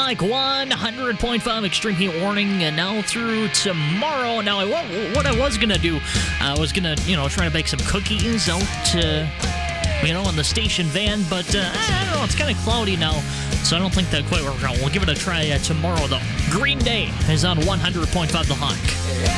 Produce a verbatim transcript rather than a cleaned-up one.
like one hundred point five extreme heat warning, and now through tomorrow. Now, I, what, what I was going to do, I was going to, you know, try to bake some cookies out, uh, you know, in the station van, but uh, I don't know, it's kind of cloudy now, so I don't think that quite works out. We'll give it a try uh, tomorrow, though. Green Day is on one hundred point five The Hawk.